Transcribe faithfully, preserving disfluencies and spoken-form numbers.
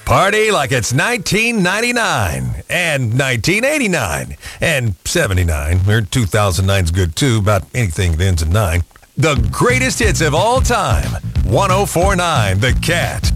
Party like it's nineteen ninety-nine and nineteen eighty-nine and seventy-nine, or two thousand nine's good too, about anything that ends in nine. The greatest hits of all time. one oh four point nine The Cat.